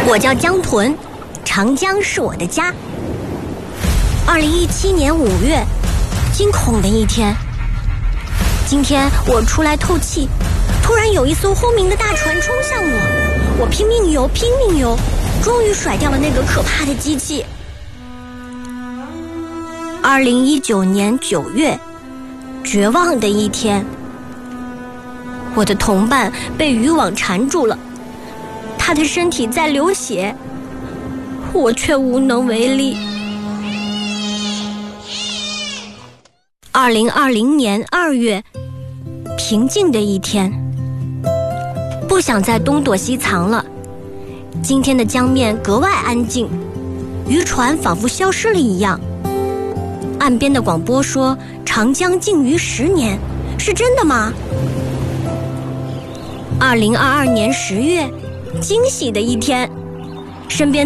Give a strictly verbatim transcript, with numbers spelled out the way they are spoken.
我叫江豚，长江是我的家。二零一七年五月，惊恐的一天。今天我出来透气，突然有一艘轰鸣的大船冲向我，我拼命游，拼命游，终于甩掉了那个可怕的机器。二零一九年九月，绝望的一天。我的同伴被渔网缠住了，他的身体在流血，我却无能为力。二零二零年二月，平静的一天。不想再东躲西藏了，今天的江面格外安静，渔船仿佛消失了一样。岸边的广播说长江禁渔十年，是真的吗？二零二二年十月，惊喜的一天，身边